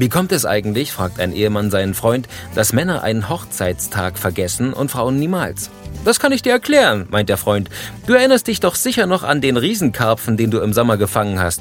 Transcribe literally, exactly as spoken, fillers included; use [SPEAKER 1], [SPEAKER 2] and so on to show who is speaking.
[SPEAKER 1] Wie kommt es eigentlich, fragt ein Ehemann seinen Freund, dass Männer einen Hochzeitstag vergessen und Frauen niemals? Das kann ich dir erklären, meint der Freund. Du erinnerst dich doch sicher noch an den Riesenkarpfen, den du im Sommer gefangen hast.